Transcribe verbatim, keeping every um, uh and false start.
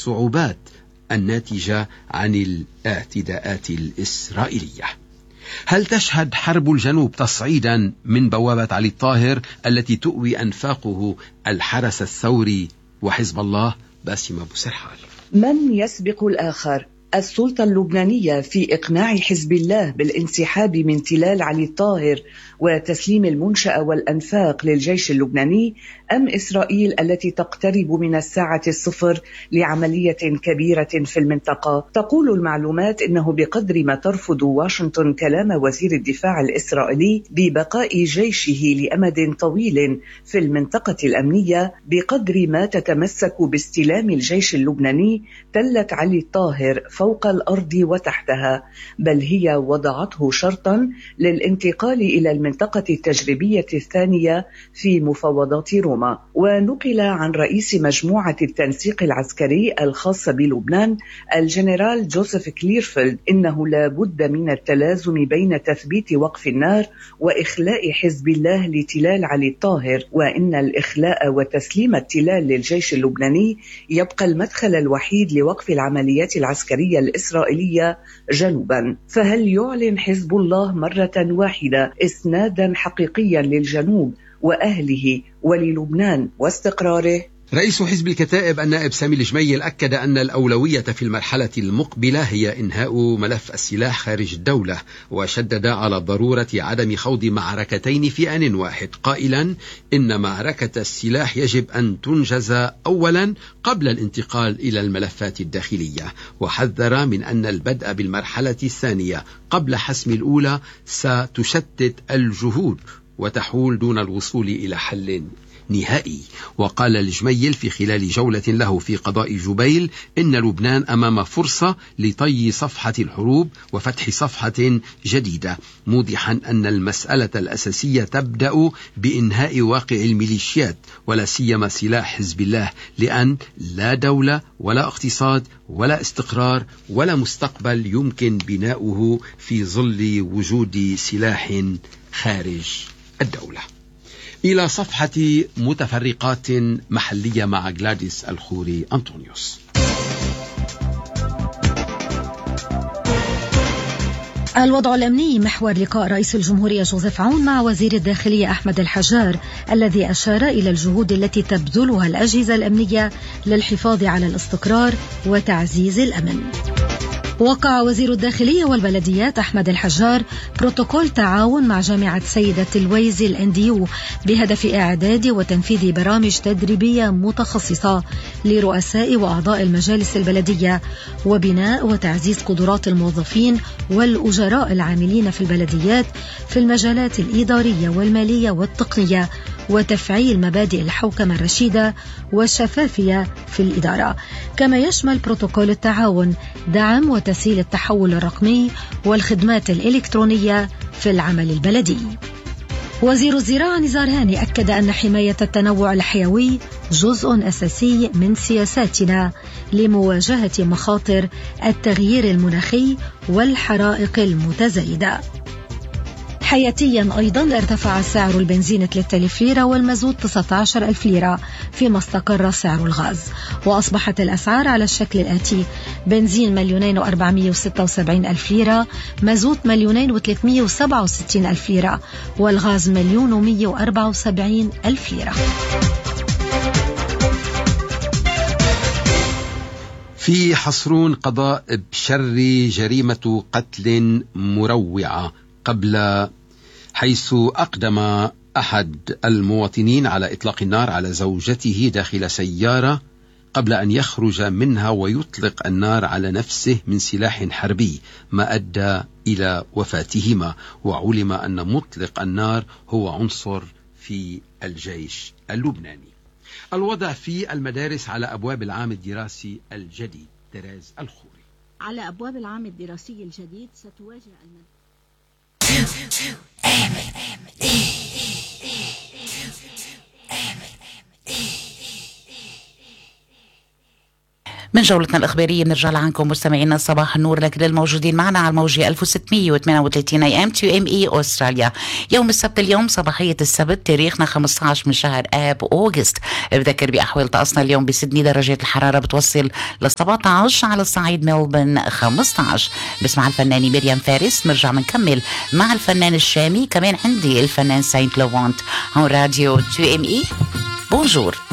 الصعوبات الناتجة عن الاعتداءات الإسرائيلية. هل تشهد حرب الجنوب تصعيدا من بوابة علي الطاهر التي تؤوي أنفاقه الحرس الثوري وحزب الله؟ باسم أبو سرحال. من يسبق الآخر؟ السلطة اللبنانية في إقناع حزب الله بالانسحاب من تلال علي الطاهر وتسليم المنشأة والأنفاق للجيش اللبناني، أم إسرائيل التي تقترب من الساعة الصفر لعملية كبيرة في المنطقة؟ تقول المعلومات إنه بقدر ما ترفض واشنطن كلام وزير الدفاع الإسرائيلي ببقاء جيشه لأمد طويل في المنطقة الأمنية، بقدر ما تتمسك باستلام الجيش اللبناني تلة علي الطاهر فوق الأرض وتحتها، بل هي وضعته شرطا للانتقال إلى المنطقة التجريبية الثانية في مفاوضات روما. ونقل عن رئيس مجموعة التنسيق العسكري الخاصة بلبنان الجنرال جوزيف كليرفيلد إنه لا بد من التلازم بين تثبيت وقف النار وإخلاء حزب الله لتلال علي الطاهر، وإن الإخلاء وتسليم التلال للجيش اللبناني يبقى المدخل الوحيد لوقف العمليات العسكرية الإسرائيلية جنوبا. فهل يعلن حزب الله مرة واحدة إسنادا حقيقيا للجنوب وأهله وللبنان واستقراره؟ رئيس حزب الكتائب النائب سامي الجميل أكد أن الأولوية في المرحلة المقبلة هي إنهاء ملف السلاح خارج الدولة، وشدد على ضرورة عدم خوض معركتين في آن واحد، قائلا إن معركة السلاح يجب أن تنجز أولا قبل الانتقال إلى الملفات الداخلية، وحذر من أن البدء بالمرحلة الثانية قبل حسم الأولى ستشتت الجهود وتحول دون الوصول إلى حل نهائي. وقال الجميل في خلال جولة له في قضاء جبيل إن لبنان أمام فرصة لطي صفحة الحروب وفتح صفحة جديدة، موضحا أن المسألة الأساسية تبدأ بإنهاء واقع الميليشيات ولا سيما سلاح حزب الله، لأن لا دولة ولا اقتصاد ولا استقرار ولا مستقبل يمكن بناؤه في ظل وجود سلاح خارج الدولة. إلى صفحة متفرقات محلية مع غلاديس الخوري أنطونيوس. الوضع الأمني محور لقاء رئيس الجمهورية جوزيف عون مع وزير الداخلية أحمد الحجار، الذي أشار إلى الجهود التي تبذلها الأجهزة الأمنية للحفاظ على الاستقرار وتعزيز الأمن. وقع وزير الداخلية والبلديات أحمد الحجار بروتوكول تعاون مع جامعة سيدة الويزي الأنديو بهدف إعداد وتنفيذ برامج تدريبية متخصصة لرؤساء وأعضاء المجالس البلدية، وبناء وتعزيز قدرات الموظفين والأجراء العاملين في البلديات في المجالات الإدارية والمالية والتقنية، وتفعيل مبادئ الحوكمة الرشيدة والشفافية في الإدارة. كما يشمل بروتوكول التعاون دعم وتسهيل التحول الرقمي والخدمات الإلكترونية في العمل البلدي. وزير الزراعة نزار هاني أكد أن حماية التنوع الحيوي جزء أساسي من سياساتنا لمواجهة مخاطر التغيير المناخي والحرائق المتزايدة. حياتيا أيضا ارتفع سعر البنزين ثلاثة آلاف ليرة والمازوت تسعة عشر ألف ليرة، فيما استقر سعر الغاز، وأصبحت الأسعار على الشكل الآتي: بنزين مليونين وأربعمائة وستة وسبعين ألف ليرة، مازوت مليونين وثلاثمائة وسبعة وستين ألف ليرة، والغاز مليون ومائة وأربعة وسبعين ألف ليرة. في حصرون قضاء بشر جريمة قتل مروعة قبل حيث أقدم أحد المواطنين على إطلاق النار على زوجته داخل سيارة قبل أن يخرج منها ويطلق النار على نفسه من سلاح حربي، ما أدى إلى وفاتهما. وعلم أن مطلق النار هو عنصر في الجيش اللبناني. الوضع في المدارس على أبواب العام الدراسي الجديد. تريز الخوري. على أبواب العام الدراسي الجديد ستواجه المدارس من جولتنا الإخبارية بنرجع لعنكم مستمعينا صباح النور لكل الموجودين معنا على الموجة ألف وستمية وثمانية وثلاثين اي ام تو ام اي أستراليا. يوم السبت اليوم صباحية السبت تاريخنا خمسة عشر من شهر آب أوغست. بذكر بأحوال طقسنا اليوم بسيدني درجات الحرارة بتوصل ل سبعة عشر، على الصعيد ملبن خمسة عشر. بسمع الفنانة مريم فارس. نرجع منكمل مع الفنان الشامي، كمان عندي الفنان ساينت لوانت. هون راديو تو ام اي. بونجور.